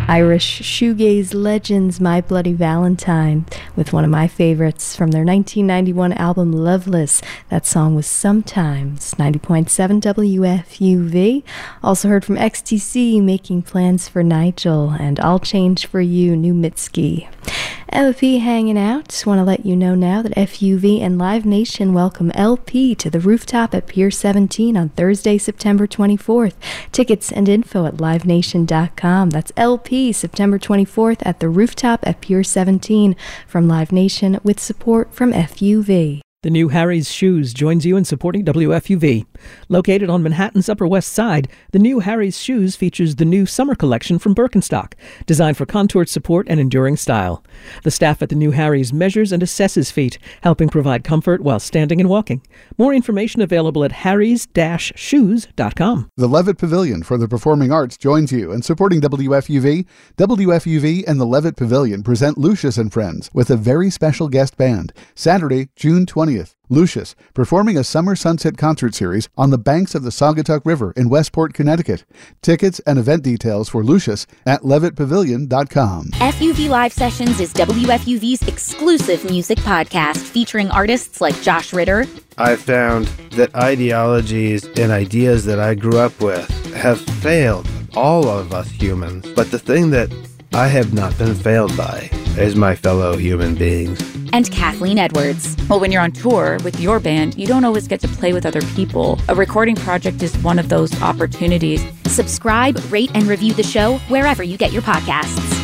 Irish shoegaze legends My Bloody Valentine with one of my favorites from their 1991 album Loveless. That song was Sometimes. 90.7 WFUV. Also heard from XTC, Making Plans for Nigel, and I'll Change for You, New Mitski. LP hanging out. Want to let you know now that FUV and Live Nation welcome LP to the rooftop at Pier 17 on Thursday, September 24th. Tickets and info at livenation.com. That's LP, September 24th at the rooftop at Pier 17 from Live Nation with support from FUV. The new Harry's Shoes joins you in supporting WFUV. Located on Manhattan's Upper West Side, the new Harry's Shoes features the new summer collection from Birkenstock, designed for contoured support and enduring style. The staff at the new Harry's measures and assesses feet, helping provide comfort while standing and walking. More information available at harrys-shoes.com. The Levitt Pavilion for the Performing Arts joins you in supporting WFUV. WFUV and the Levitt Pavilion present Lucius and Friends with a very special guest band, Saturday, June 20th. Lucius, performing a summer sunset concert series on the banks of the Saugatuck River in Westport, Connecticut. Tickets and event details for Lucius at levittpavilion.com. FUV Live Sessions is WFUV's exclusive music podcast featuring artists like Josh Ritter. I found that ideologies and ideas that I grew up with have failed all of us humans, but the thing that I have not been failed by is my fellow human beings. And Kathleen Edwards. Well, when you're on tour with your band, you don't always get to play with other people. A recording project is one of those opportunities. Subscribe, rate, and review the show wherever you get your podcasts.